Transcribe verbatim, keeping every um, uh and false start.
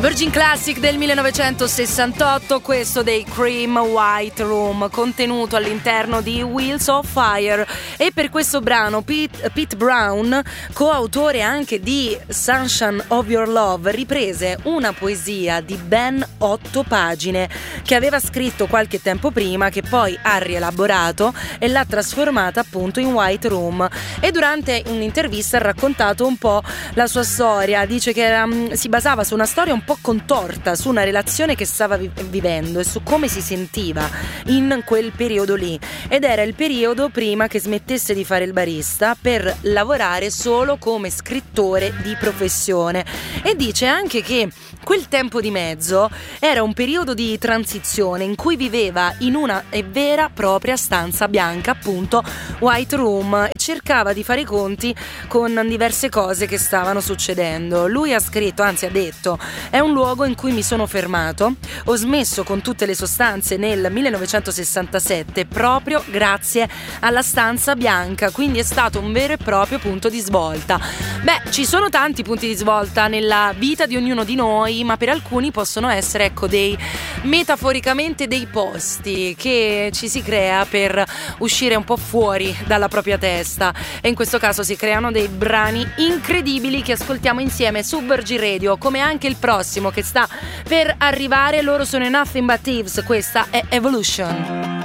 Virgin Classic del millenovecentosessantotto, questo dei Cream White Room, contenuto all'interno di Wheels of Fire. E per questo brano Pete, Pete Brown, coautore anche di Sunshine of Your Love, riprese una poesia di ben otto pagine che aveva scritto qualche tempo prima, che poi ha rielaborato e l'ha trasformata appunto in White Room. E durante un'intervista ha raccontato un po' la sua storia. Dice che um, si basava su una storia un po' contorta, su una relazione che stava vi- vivendo e su come si sentiva in quel periodo lì, ed era il periodo prima che smettesse di fare il barista per lavorare solo come scrittore di professione. E dice anche che quel tempo di mezzo era un periodo di transizione in cui viveva in una vera propria stanza bianca, appunto White Room, e cercava di fare i conti con diverse cose che stavano succedendo. Lui ha scritto, anzi ha detto: è un luogo in cui mi sono fermato, ho smesso con tutte le sostanze nel millenovecentosessantasette proprio grazie alla stanza bianca, quindi è stato un vero e proprio punto di svolta. Beh, ci sono tanti punti di svolta nella vita di ognuno di noi, ma per alcuni possono essere, ecco, dei metaforicamente dei posti che ci si crea per uscire un po' fuori dalla propria testa, e in questo caso si creano dei brani incredibili che ascoltiamo insieme su Virgin Radio, come anche il prossimo che sta per arrivare. Loro sono i Nothing But Thieves, questa è Evolution.